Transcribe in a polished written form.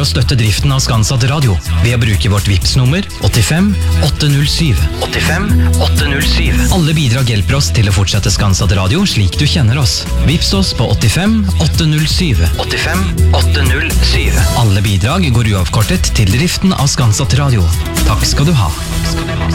å støtte driften av Skanset Radio ved å bruke vårt Vips-nummer 85 807. 85 807. Alle bidrag hjelper oss til å fortsette Skanset Radio slik du kjenner oss. Vips oss på 85 807. 85 807. Alle bidrag går uavkortet til driften av Skanset Radio. Takk skal du ha.